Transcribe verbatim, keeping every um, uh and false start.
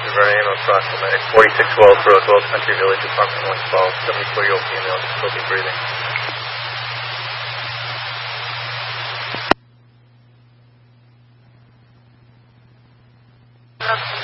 Verano, approximate forty-six Wells Road, Wells Country Village, apartment one twelve, seventy-four-year-old female, difficulty breathing. Okay.